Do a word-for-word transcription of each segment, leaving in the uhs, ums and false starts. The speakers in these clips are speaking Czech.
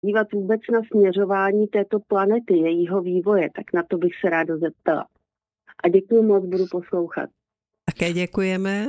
dívat vůbec na směřování této planety, jejího vývoje, tak na to bych se ráda zeptala. A děkuji moc, budu poslouchat. Také děkujeme.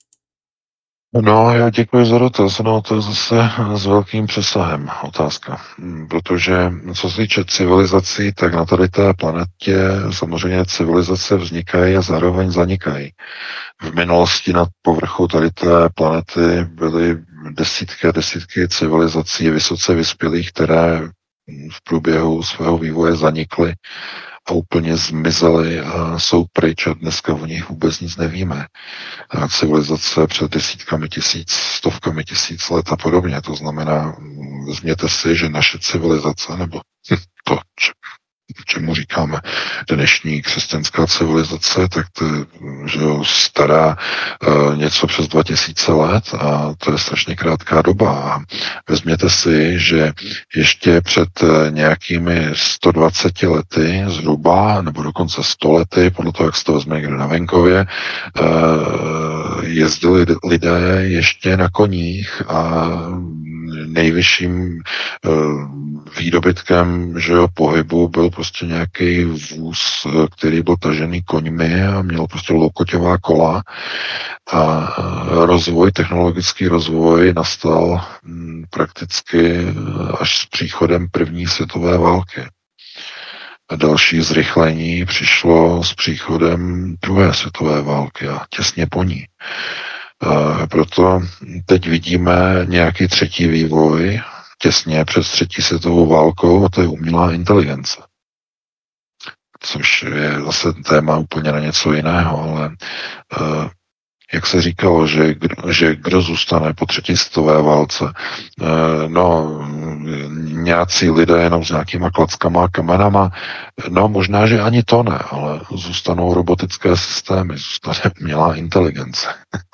No, já děkuji za dotaz. No, to je zase s velkým přesahem otázka. Protože co se týče civilizací, tak na tady té planetě samozřejmě civilizace vznikají a zároveň zanikají. V minulosti na povrchu tady té planety byly desítky a desítky civilizací vysoce vyspělých, které v průběhu svého vývoje zanikly a úplně zmizely a jsou pryč a dneska o nich vůbec nic nevíme. A civilizace před desítkami tisíc, stovkami tisíc let a podobně. To znamená, vezměte si, že naše civilizace, nebo to, čemu říkáme dnešní křesťanská civilizace, tak to je, že jo, stará uh, něco přes dva tisíce let a to je strašně krátká doba. A vezměte si, že ještě před uh, nějakými sto dvaceti lety zhruba, nebo dokonce sto lety, podle toho, jak se to vezme někde na venkově, uh, jezdili lidé ještě na koních a nejvyšším uh, výdobytkem, že jo, pohybu byl prostě nějaký vůz, který byl tažený koňmi a měl prostě lokoťová kola a rozvoj, technologický rozvoj nastal m, prakticky až s příchodem první světové války. A další zrychlení přišlo s příchodem druhé světové války a těsně po ní. A proto teď vidíme nějaký třetí vývoj, těsně před třetí světovou válkou, a to je umělá inteligence. Což je zase téma úplně na něco jiného, ale uh, jak se říkalo, že, že kdo zůstane po třetí světové válce, uh, no nějací lidé jenom s nějakýma klackama a kamenama, no možná, že ani to ne, ale zůstanou robotické systémy, zůstane umělá inteligence.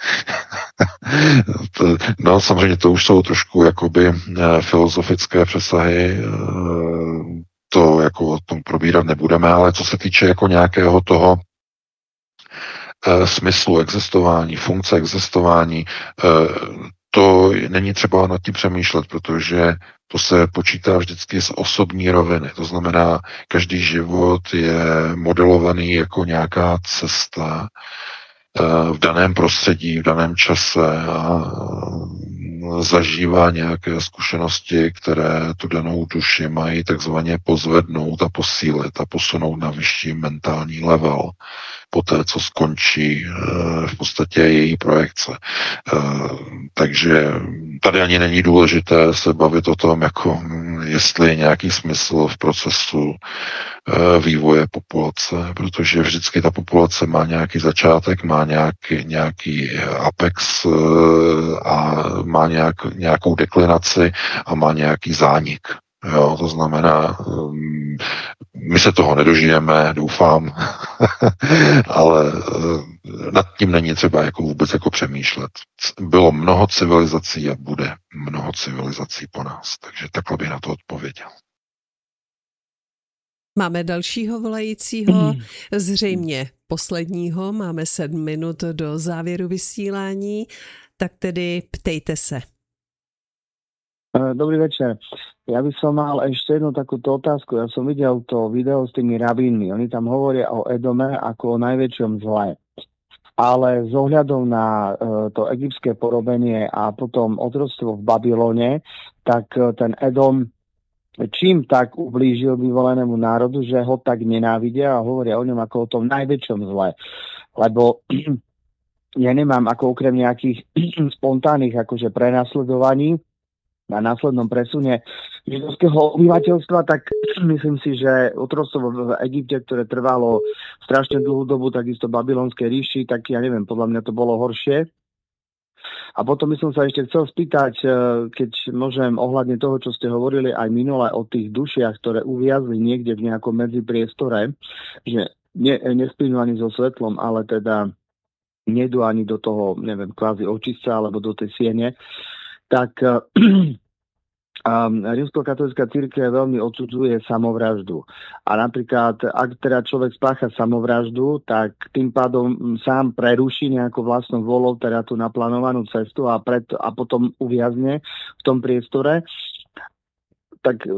No samozřejmě to už jsou trošku jakoby filozofické přesahy, to jako o tom probírat nebudeme, ale co se týče jako nějakého toho e, smyslu existování, funkce existování, e, to není třeba nad tím přemýšlet, protože to se počítá vždycky z osobní roviny. To znamená, každý život je modelovaný jako nějaká cesta v daném prostředí, v daném čase a zažívá nějaké zkušenosti, které tu danou duši mají takzvaně pozvednout a posílit a posunout na vyšší mentální level po té, co skončí v podstatě její projekce. Takže tady ani není důležité se bavit o tom, jako jestli je nějaký smysl v procesu vývoje populace, protože vždycky ta populace má nějaký začátek, má nějaký, nějaký apex a má nějak, nějakou deklinaci a má nějaký zánik. Jo, to znamená, my se toho nedožijeme, doufám, ale nad tím není třeba jako vůbec jako přemýšlet. Bylo mnoho civilizací a bude mnoho civilizací po nás, takže takhle bych na to odpověděl. Máme dalšího volajícího, zřejmě posledního, máme sedm minut do závěru vysílání, tak tedy ptejte se. Dobrý večer. Ja by som mal ešte jednu takúto otázku. Ja som videl to video s tými rabínmi. Oni tam hovoria o Edome ako o najväčšom zle. Ale s ohľadom na to egyptské porobenie a potom otroctvo v Babylone, tak ten Edom čím tak ublížil vyvolenému národu, že ho tak nenávidia a hovoria o ňom ako o tom najväčšom zle. Lebo ja nemám ako okrem nejakých spontánnych akože prenasledovaní na následnom presune židovského obyvateľstva, tak myslím si, že otroctvo v Egypte, ktoré trvalo strašne dlhú dobu, takisto babylonskej ríši, tak ja neviem, podľa mňa to bolo horšie. A potom by som sa ešte chcel spýtať, keď môžem ohľadne toho, čo ste hovorili aj minule o tých dušiach, ktoré uviazli niekde v nejakom medzipriestore, že ne, nesplynú ani so svetlom, ale teda nejdu ani do toho, neviem, kvázi očistca alebo do tej siene, tak um, rímskokatolícka cirkev veľmi odsudzuje samovraždu. A napríklad, ak teda človek spácha samovraždu, tak tým pádom sám preruší nejakou vlastnou volou teda tú naplánovanú cestu a, pred, a potom uviazne v tom priestore. tak